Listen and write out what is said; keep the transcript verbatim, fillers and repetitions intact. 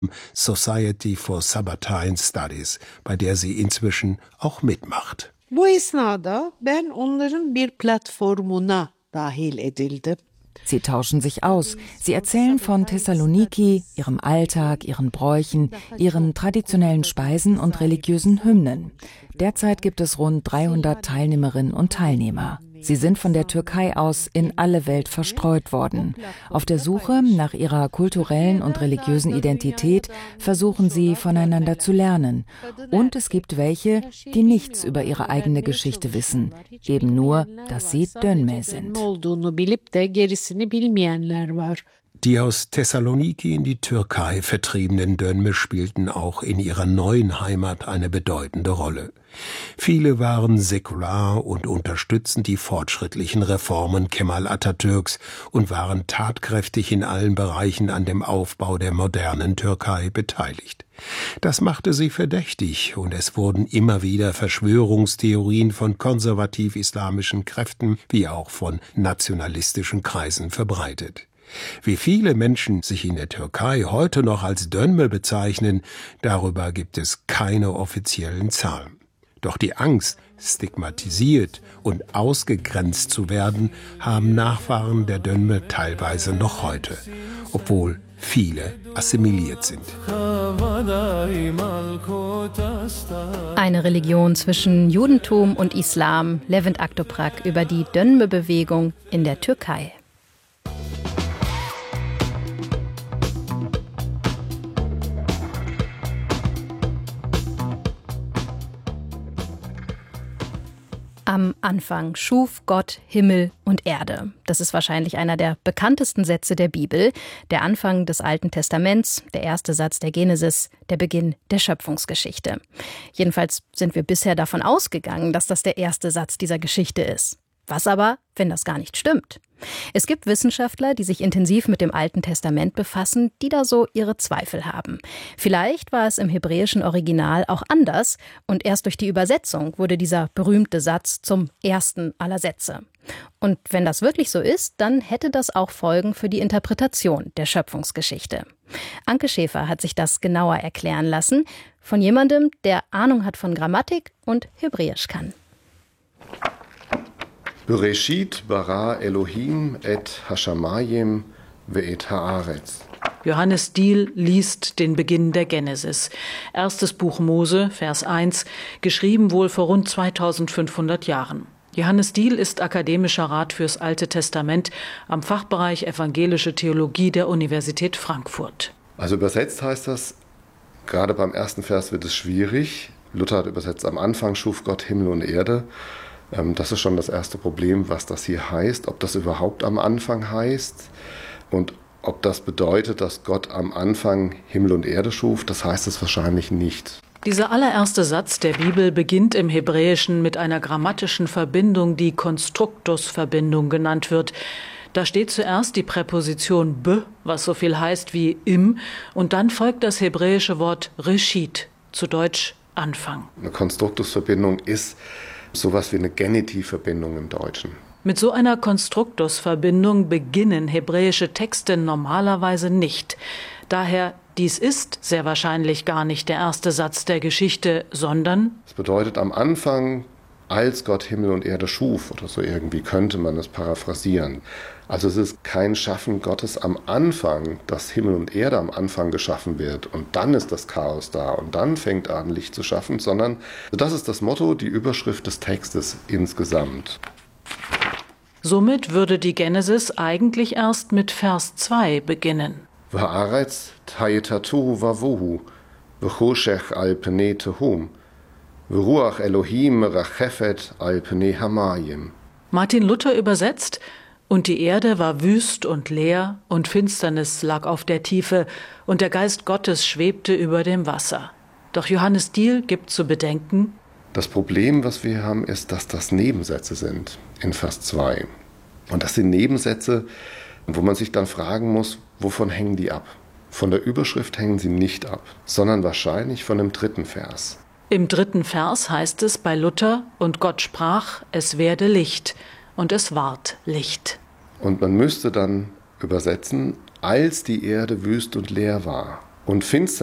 Society for Sabbatine Studies, bei der sie inzwischen auch mitmacht. Bu esnada ben onların bir platformuna dahil edildim. Sie tauschen sich aus. Sie erzählen von Thessaloniki, ihrem Alltag, ihren Bräuchen, ihren traditionellen Speisen und religiösen Hymnen. Derzeit gibt es rund dreihundert Teilnehmerinnen und Teilnehmer. Sie sind von der Türkei aus in alle Welt verstreut worden. Auf der Suche nach ihrer kulturellen und religiösen Identität versuchen sie, voneinander zu lernen. Und es gibt welche, die nichts über ihre eigene Geschichte wissen, eben nur, dass sie Dönme sind. Die aus Thessaloniki in die Türkei vertriebenen Dönme spielten auch in ihrer neuen Heimat eine bedeutende Rolle. Viele waren säkular und unterstützten die fortschrittlichen Reformen Kemal Atatürks und waren tatkräftig in allen Bereichen an dem Aufbau der modernen Türkei beteiligt. Das machte sie verdächtig, und es wurden immer wieder Verschwörungstheorien von konservativ-islamischen Kräften wie auch von nationalistischen Kreisen verbreitet. Wie viele Menschen sich in der Türkei heute noch als Dönme bezeichnen, darüber gibt es keine offiziellen Zahlen. Doch die Angst, stigmatisiert und ausgegrenzt zu werden, haben Nachfahren der Dönme teilweise noch heute, obwohl viele assimiliert sind. Eine Religion zwischen Judentum und Islam, Levent Akdoprak über die Dönme-Bewegung in der Türkei. Am Anfang schuf Gott Himmel und Erde. Das ist wahrscheinlich einer der bekanntesten Sätze der Bibel. Der Anfang des Alten Testaments, der erste Satz der Genesis, der Beginn der Schöpfungsgeschichte. Jedenfalls sind wir bisher davon ausgegangen, dass das der erste Satz dieser Geschichte ist. Was aber, wenn das gar nicht stimmt? Es gibt Wissenschaftler, die sich intensiv mit dem Alten Testament befassen, die da so ihre Zweifel haben. Vielleicht war es im hebräischen Original auch anders und erst durch die Übersetzung wurde dieser berühmte Satz zum ersten aller Sätze. Und wenn das wirklich so ist, dann hätte das auch Folgen für die Interpretation der Schöpfungsgeschichte. Anke Schäfer hat sich das genauer erklären lassen von jemandem, der Ahnung hat von Grammatik und Hebräisch kann. Bereshit bara Elohim et hashamayim ve'et haaretz. Johannes Diehl liest den Beginn der Genesis. Erstes Buch Mose, Vers eins, geschrieben wohl vor rund zweitausendfünfhundert Jahren. Johannes Diehl ist akademischer Rat fürs Alte Testament am Fachbereich Evangelische Theologie der Universität Frankfurt. Also übersetzt heißt das, gerade beim ersten Vers wird es schwierig. Luther hat übersetzt, am Anfang schuf Gott Himmel und Erde. Das ist schon das erste Problem, was das hier heißt, ob das überhaupt am Anfang heißt und ob das bedeutet, dass Gott am Anfang Himmel und Erde schuf. Das heißt es wahrscheinlich nicht. Dieser allererste Satz der Bibel beginnt im Hebräischen mit einer grammatischen Verbindung, die Konstruktusverbindung genannt wird. Da steht zuerst die Präposition be, was so viel heißt wie im, und dann folgt das hebräische Wort Reshit, zu Deutsch Anfang. Eine Konstruktusverbindung ist sowas wie eine Genitivverbindung im Deutschen. Mit so einer Konstruktusverbindung beginnen hebräische Texte normalerweise nicht. Daher, dies ist sehr wahrscheinlich gar nicht der erste Satz der Geschichte, sondern es bedeutet am Anfang, als Gott Himmel und Erde schuf, oder so irgendwie könnte man es paraphrasieren. Also es ist kein Schaffen Gottes am Anfang, dass Himmel und Erde am Anfang geschaffen wird und dann ist das Chaos da und dann fängt an, Licht zu schaffen, sondern das ist das Motto, die Überschrift des Textes insgesamt. Somit würde die Genesis eigentlich erst mit Vers zwei beginnen. Va'aretz ta'yetatu va'vuhu, v'choshech al pnei tehum, v'ruach Elohim merachefet al pnei hamayim. Martin Luther übersetzt: Und die Erde war wüst und leer, und Finsternis lag auf der Tiefe, und der Geist Gottes schwebte über dem Wasser. Doch Johannes Diehl gibt zu bedenken: Das Problem, was wir haben, ist, dass das Nebensätze sind in Vers zwei. Und das sind Nebensätze, wo man sich dann fragen muss, wovon hängen die ab? Von der Überschrift hängen sie nicht ab, sondern wahrscheinlich von dem dritten Vers. Im dritten Vers heißt es bei Luther: Und Gott sprach, es werde Licht, und es ward Licht. Und man müsste dann übersetzen, als die Erde wüst und leer war und finster